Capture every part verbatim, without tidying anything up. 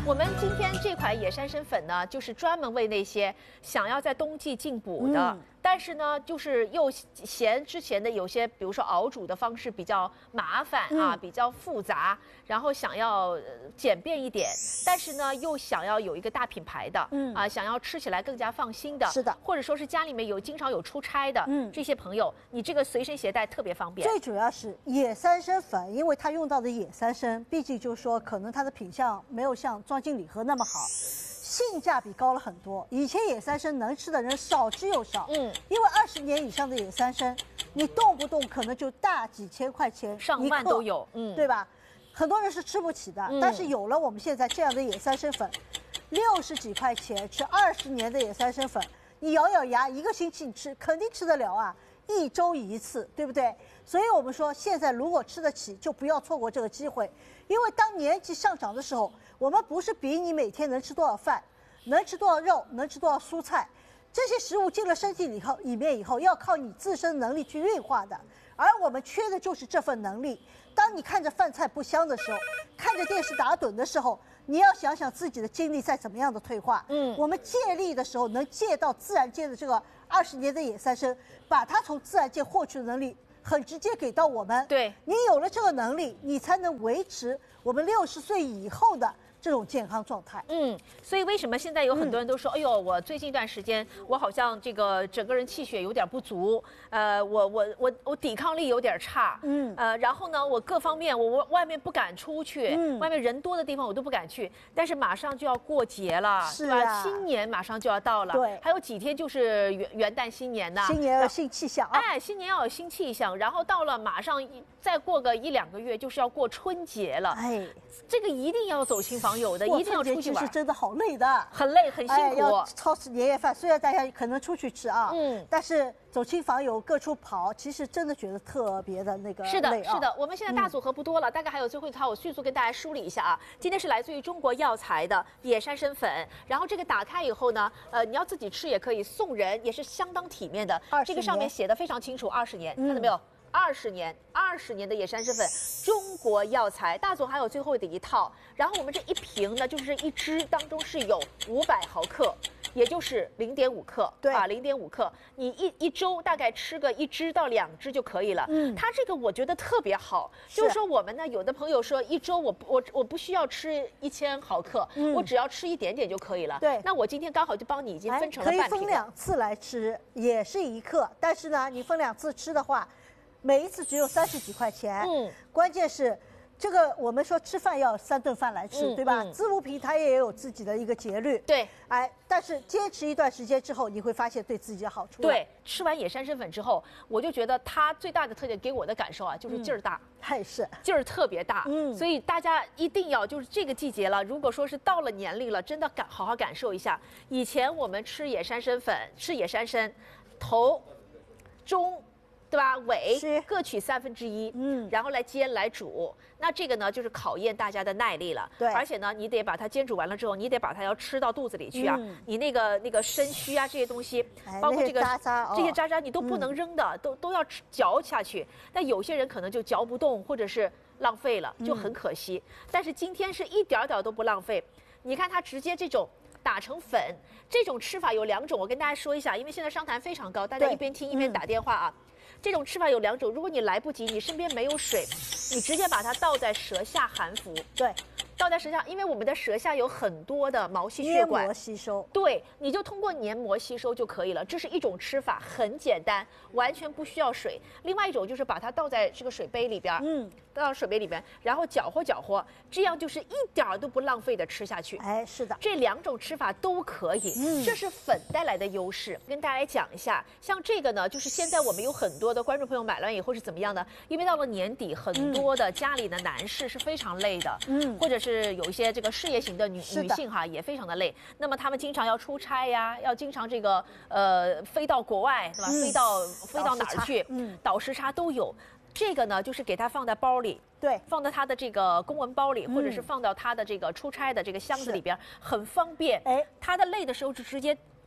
我们今天这款野山参粉呢，就是专门为那些想要在冬季进补的，嗯、但是呢，就是又嫌之前的有些，比如说熬煮的方式比较麻烦啊，嗯、比较复杂，然后想要简便一点，但是呢，又想要有一个大品牌的，嗯啊，想要吃起来更加放心的， 是的， 或者说是家里面有经常有出差的，嗯，这些朋友，你这个随身携带特别方便。 最主要是野山参粉，因为它用到的野山参，毕竟就是说可能它的品相没有像庄敬礼盒那么好，性价比高了很多。以前野山参能吃的人少之又少，嗯，因为二十年以上的野山参，你动不动可能就大几千块钱， 上万都有，嗯， 对吧？很多人是吃不起的，嗯、但是有了我们现在这样的野山参粉，六十几块钱吃二十年的野山参粉，你咬咬牙一个星期你吃肯定吃得了啊，一周一次，对不对？所以我们说现在如果吃得起，就不要错过这个机会，因为当年纪上涨的时候，我们不是比你每天能吃多少饭，能吃多少肉，能吃多少蔬菜，这些食物进了身体里后里面以后，要靠你自身能力去运化的，而我们缺的就是这份能力。当你看着饭菜不香的时候，看着电视打盹的时候，你要想想自己的精力在怎么样的退化。嗯，我们借力的时候能借到自然界的这个二十年的野山参，把它从自然界获取的能力很直接给到我们。 对， 你有了这个能力，你才能维持我们六十岁以后的这种健康状态。 嗯，所以为什么现在有很多人都说，嗯、哎呦，我最近一段时间我好像这个整个人气血有点不足，呃，我我我我抵抗力有点差，嗯，呃，然后呢，我各方面我我外面不敢出去，嗯，外面人多的地方我都不敢去，但是马上就要过节了， 是吧？啊、新年马上就要到了， 对， 还有几天就是元元旦新年呐， 新年要有新气象啊， 哎，新年要有新气象，然后到了马上再过个一两个月就是要过春节了，哎，这个一定要走亲访友的，一定要出去玩。 是真的好累的， 很累很辛苦。哎、 要超市年夜饭，虽然大家可能出去吃啊，嗯，但是走亲访友各处跑，其实真的觉得特别的那个累、啊。 是的，是的。我们现在大组合不多了，嗯、大概还有最后一套，我迅速跟大家梳理一下啊。今天是来自于中国药材的野山参粉，然后这个打开以后呢，呃，你要自己吃也可以，送人也是相当体面的。这个上面写的非常清楚，二十年，看到没有？二十年，二十年的野山参粉，中国药材大总还有最后的一套。然后我们这一瓶呢，就是一支当中是有五百毫克，也就是零点五克， 对啊，零点五克。你一一周大概吃个一支到两支就可以了。嗯，它这个我觉得特别好，是就是说我们呢，有的朋友说一周我我我不需要吃一千毫克，嗯、我只要吃一点点就可以了。 对， 那我今天刚好就帮你已经分成了半瓶了。 可以分两次来吃，也是一克，但是呢，你分两次吃的话。每一次只有三十几块钱，嗯，关键是，这个我们说吃饭要三顿饭来吃，嗯、对吧？嗯、滋补品它也有自己的一个节律， 对， 哎，但是坚持一段时间之后，你会发现对自己的好处。 对，吃完野山参粉之后，我就觉得它最大的特点给我的感受啊，就是劲儿大， 还、嗯、是劲儿特别大，嗯，所以大家一定要就是这个季节了，如果说是到了年龄了，真的感好好感受一下。以前我们吃野山参粉，吃野山参，头、中。对吧？尾各取三分之一，嗯，然后来煎来煮。那这个呢，就是考验大家的耐力了。 对， 而且呢，你得把它煎煮完了之后，你得把它要吃到肚子里去啊。嗯、你那个那个参须啊，这些东西， 哎、 包括这个渣渣、哦、 这些渣渣，你都不能扔的，嗯、都都要吃嚼下去。但有些人可能就嚼不动，或者是浪费了，就很可惜。嗯、但是今天是一点点都不浪费。你看它直接这种。打成粉，这种吃法有两种，我跟大家说一下，因为现在商谈非常高，大家一边听一边打电话啊。嗯、这种吃法有两种，如果你来不及，你身边没有水，你直接把它倒在舌下含服。 对， 倒在舌下，因为我们的舌下有很多的毛细血管， 黏膜吸收。 对，你就通过黏膜吸收就可以了。这是一种吃法，很简单，完全不需要水。另外一种就是把它倒在这个水杯里边，嗯，倒到水杯里边，然后搅和搅和，这样就是一点儿都不浪费的吃下去。 哎，是的， 这两种吃法都可以，嗯，这是粉带来的优势。跟大家讲一下，像这个呢，就是现在我们有很多的观众朋友买完以后是怎么样的？因为到了年底，很多的家里的男士是非常累的，嗯，或者是有一些这个事业型的女女性哈，也非常的累。那么他们经常要出差呀，要经常这个呃飞到国外，对吧？嗯、飞到飞到哪儿去？嗯，倒时差都有。这个呢，就是给它放在包里， 对， 放在它的这个公文包里，嗯、或者是放到它的这个出差的这个箱子里边，很方便。哎，它的累的时候就直接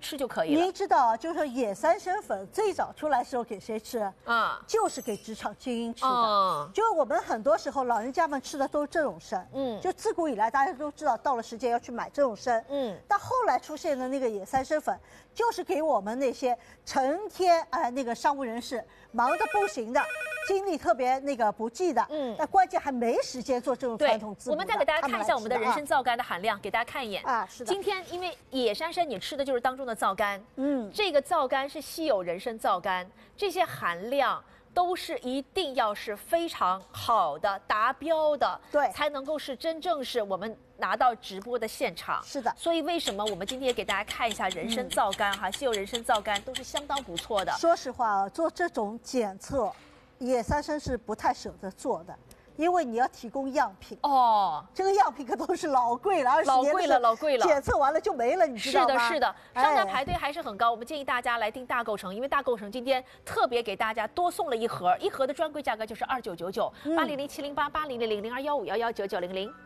吃就可以了。 您知道，就是说野三参粉最早出来的时候给谁吃？ 啊， 就是给职场精英吃的。 嗯， 就是我们很多时候老人家们吃的都是这种参。嗯，就自古以来大家都知道，到了时间要去买这种参。嗯，但后来出现的那个野三参粉，就是给我们那些成天啊、呃、那个商务人士忙得不行的。精力特别那个不济的，嗯，但关键还没时间做这种传统滋补。 我们再给大家看一下我们的人参皂苷的含量，给大家看一眼啊。是的。 今天因为野珊珊你吃的就是当中的皂苷，嗯，这个皂苷是稀有人参皂苷，这些含量都是一定要是非常好的、达标的， 对， 才能够是真正是我们拿到直播的现场。 是的。 所以为什么我们今天也给大家看一下人参皂苷哈，稀有人参皂苷都是相当不错的。 说实话啊，做这种检测。野三参是不太舍得做的，因为你要提供样品哦，这个样品可都是老贵了，二十年老贵了，老贵了， 检测完了就没了，你知道吗？ 是的，是的，商家排队还是很高。我们建议大家来订大购城，因为大购城今天特别给大家多送了一盒，一盒的专柜价格就是二九九九，八零零七零八八零零零零二幺五幺幺九九零零。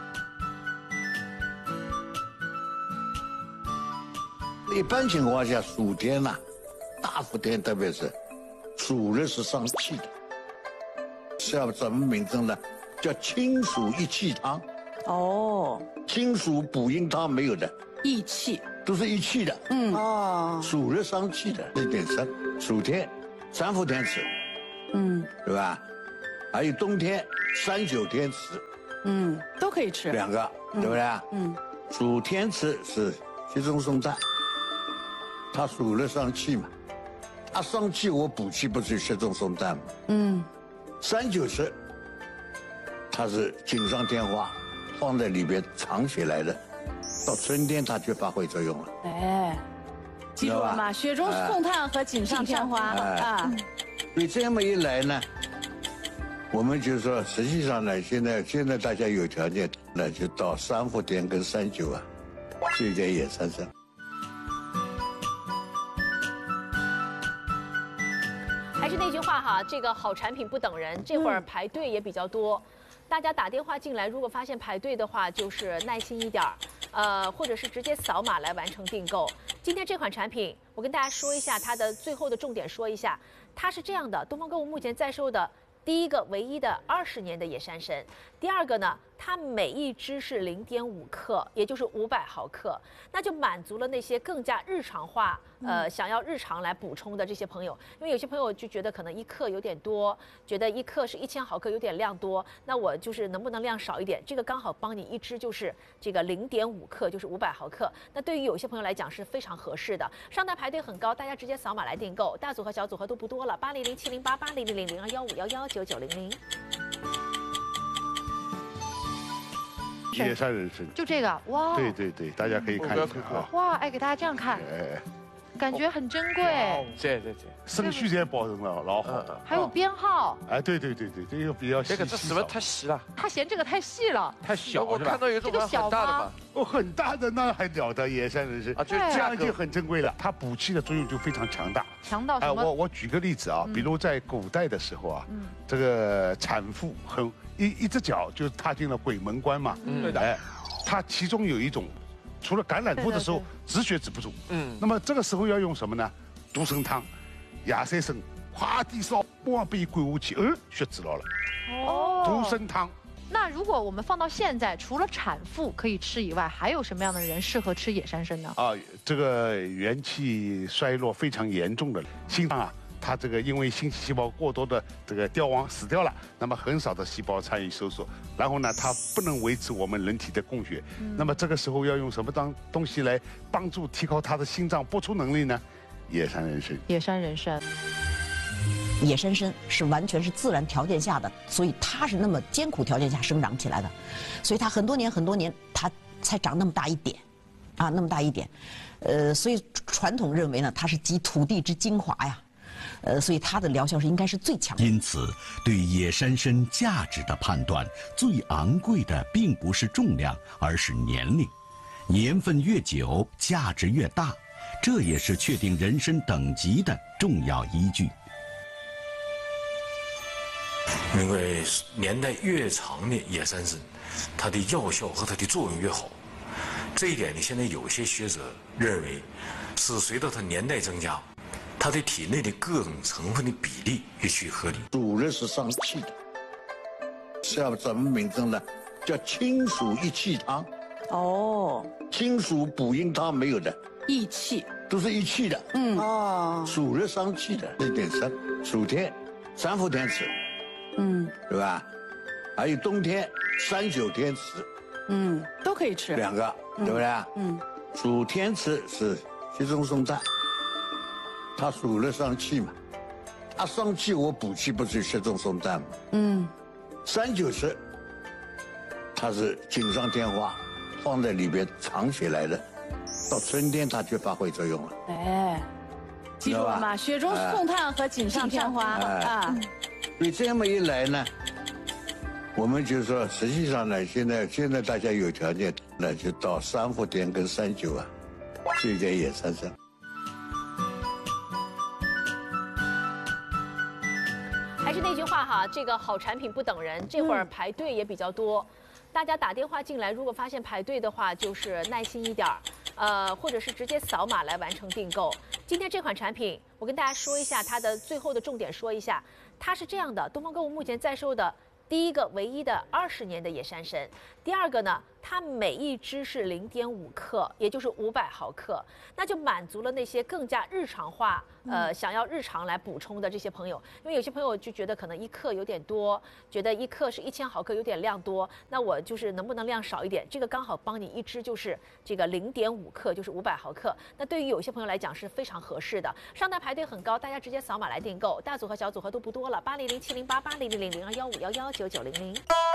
一般情况下，暑天呐、啊，大伏天特别是。暑热是伤气的，叫什么名字呢？叫清暑益气汤。哦，清暑补阴汤没有的， 益气都是益气的。嗯哦，暑热伤气的这点参，暑天三伏天吃，嗯，对吧？还有冬天三九天吃， 嗯，都可以吃两个，对不对？嗯，暑天吃是雪中送炭，它暑热伤气嘛。它伤气我补气不是雪中送炭吗？嗯，三九吃，它是锦上添花，放在里边藏起来的，到春天它就发挥作用了。哎， 记住了吗？雪中送炭和锦上添花啊。 所以这么一来呢，我们就说，实际上呢，现在现在大家有条件，那就到三伏天跟三九啊，吃一点野三参。 还是那句话哈，这个好产品不等人，这会儿排队也比较多，嗯、大家打电话进来，如果发现排队的话，就是耐心一点儿，呃，或者是直接扫码来完成订购。今天这款产品，我跟大家说一下它的最后的重点，说一下，它是这样的，东方购物目前在售的第一个唯一的二十年的野珊参，第二个呢，它每一支是零点五克，也就是五百毫克，那就满足了那些更加日常化。呃，想要日常来补充的这些朋友，因为有些朋友就觉得可能一克有点多，觉得一克是一千毫克有点量多，那我就是能不能量少一点？这个刚好帮你一支就是这个零点五克，就是五百毫克。那对于有些朋友来讲是非常合适的。上单排队很高，大家直接扫码来订购，大组合、小组合都不多了，八零零七零八八零零零零二幺五幺幺九九零零。 野山人参， 就这个哇！ 对对对，大家可以看一下啊。 哇，哎，给大家这样看。哎。感觉很珍贵， 对对对，生序才保存了老好的， 还有编号。 哎，对对对对，这个比较细。 这个这是不是太细了？ 他嫌这个太细了， 太小。 我看到有种很大的嘛， 哦，很大的那还了得，野山人参啊，就这样就很珍贵了。它补气的作用就非常强大， 强到什么？ 哎，我我举个例子啊，比如在古代的时候啊，这个产妇很一一只脚就踏进了鬼门关嘛，对的，哎，它其中有一种。除了感染部的时候止血止不住，嗯，那么这个时候要用什么呢？独参汤，亚三参，哗地烧，半杯滚下去，嗯，血止了了。哦，独参汤。 那如果我们放到现在，除了产妇可以吃以外，还有什么样的人适合吃野珊参呢？ 啊，这个元气衰弱非常严重的心脏啊。它这个因为心细胞过多的这个凋亡死掉了，那么很少的细胞参与收缩，然后呢，它不能维持我们人体的供血，嗯、那么这个时候要用什么当东西来帮助提高它的心脏播出能力呢？野山人参。 野山人参。 野珊参是完全是自然条件下的，所以它是那么艰苦条件下生长起来的，所以它很多年很多年它才长那么大一点，啊，那么大一点，呃，所以传统认为呢，它是集土地之精华呀。呃，所以它的疗效是应该是最强的。 因此，对野珊参价值的判断，最昂贵的并不是重量，而是年龄。年份越久，价值越大，这也是确定人参等级的重要依据。 因为年代越长的野珊参，它的药效和它的作用越好。这一点呢，现在有些学者认为， 是随着它年代增加，它的体内的各种成分的比例也趋合理。 主肉是伤气的，叫什么名字呢？叫清暑益气汤。 哦， 清暑补阴汤没有的， 益气都是益气的。 嗯哦， 暑热伤气的，一点生。暑天三伏天吃， 嗯， 对吧？还有冬天三九天吃， 嗯，都可以吃两个，对不对？ 嗯， 暑天吃是雪中送炭，它暑热伤气嘛，它伤气我补气不是雪中送炭嘛？ 嗯， 三九吃，它是锦上添花，放在里边藏起来的，到春天它就发挥作用了。 哎，记住了吗？雪中送炭和锦上添花啊。 所以这么一来呢，我们就说，实际上呢，现在现在大家有条件，那就到三伏天跟三九啊，吃一点野山参。 还是那句话哈，这个好产品不等人，这会儿排队也比较多。大家打电话进来，如果发现排队的话，就是耐心一点儿，呃，或者是直接扫码来完成订购。今天这款产品，我跟大家说一下它的最后的重点，说一下，它是这样的：东方购物目前在售的第一个、唯一的二十年的野山参，第二个呢，它每一支是零点五克，也就是五百毫克，那就满足了那些更加日常化，呃，想要日常来补充的这些朋友。因为有些朋友就觉得可能一克有点多，觉得一克是一千毫克有点量多，那我就是能不能量少一点？这个刚好帮你一支就是这个零点五克，就是五百毫克。那对于有些朋友来讲是非常合适的。上单排队很高，大家直接扫码来订购，大组合、小组合都不多了，八零零七零八八零零零零二幺五幺幺九九零零。